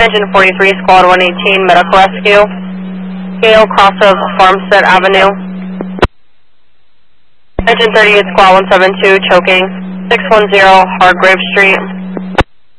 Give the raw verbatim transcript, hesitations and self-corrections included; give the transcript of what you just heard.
Engine forty-three, Squad one eighteen, medical rescue. Gale, cross of Farmstead Avenue. Engine thirty-eight, Squad one seventy-two, choking. six one zero, Hargrave Street.